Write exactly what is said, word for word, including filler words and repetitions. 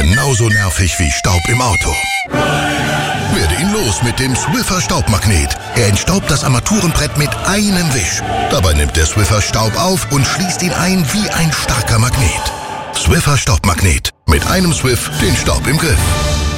Genauso nervig wie Staub im Auto. Werde ihn los mit dem Swiffer Staubmagnet. Er entstaubt das Armaturenbrett mit einem Wisch. Dabei nimmt der Swiffer Staub auf und schließt ihn ein wie ein starker Magnet. Swiffer Staubmagnet. Mit einem Swiff den Staub im Griff.